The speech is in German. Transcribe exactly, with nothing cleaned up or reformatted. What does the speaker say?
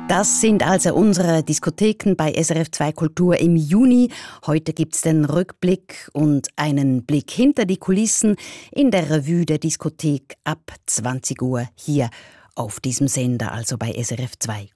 Das sind also unsere Diskotheken bei S R F zwei Kultur im Juni. Heute gibt's den Rückblick und einen Blick hinter die Kulissen in der Revue der Diskothek ab zwanzig Uhr hier auf diesem Sender, also bei S R F zwei